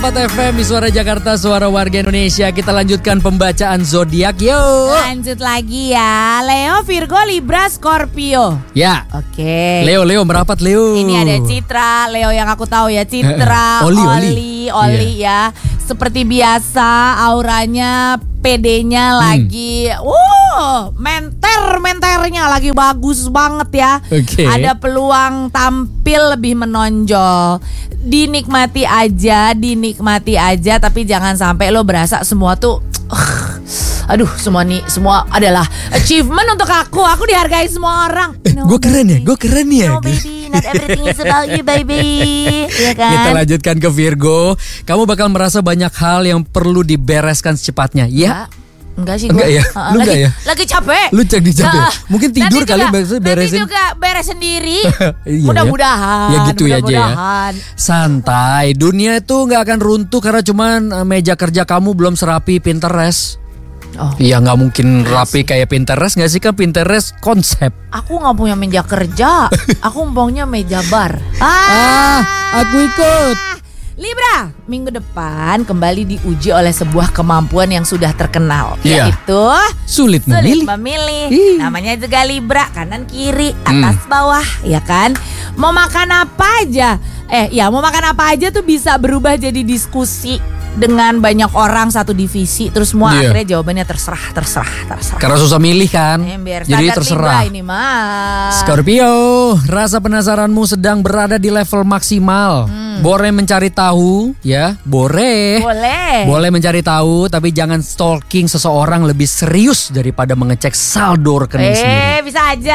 FM di Suara Jakarta, Suara Warga Indonesia. Kita lanjutkan pembacaan zodiak, yuk. Lanjut lagi ya. Leo, Virgo, Libra, Scorpio. Ya. Oke. Leo merapat Leo. Ini ada Citra, Leo yang aku tahu ya, Citra, Oli ya. Seperti biasa auranya, PD-nya lagi menternya lagi bagus banget ya. Oke. Ada peluang tampil lebih menonjol. Dinikmati aja, tapi jangan sampai lo berasa semua tuh semua adalah achievement untuk aku. Aku dihargai semua orang. Gue keren ya. No baby, not everything is about you baby. Ya kan? Kita lanjutkan ke Virgo. Kamu bakal merasa banyak hal yang perlu dibereskan secepatnya. Ya? Enggak sih gue. Enggak ya? Lu enggak ya? Lagi capek. Lu capek. Mungkin tidur kali beresin. Nanti juga beres sendiri. Iya, mudah-mudahan. Ya gitu aja ya. Santai. Dunia itu gak akan runtuh karena cuman meja kerja kamu belum serapi Pinterest. Iya gak mungkin rapi kayak Pinterest gak sih, kan Pinterest konsep. Aku gak punya meja kerja. Aku maunya meja bar. Aku ikut. Libra, minggu depan kembali diuji oleh sebuah kemampuan yang sudah terkenal, yaitu sulit memilih. Namanya juga Libra, kanan kiri, atas bawah, ya kan? Mau makan apa aja tuh bisa berubah jadi diskusi dengan banyak orang satu divisi, terus semua akhirnya jawabannya terserah. Karena susah milih kan, jadi terserah. Ini mah. Scorpio, rasa penasaranmu sedang berada di level maksimal. Boleh mencari tahu, ya, boleh mencari tahu, tapi jangan stalking seseorang lebih serius daripada mengecek saldo rekening sendiri. Bisa aja.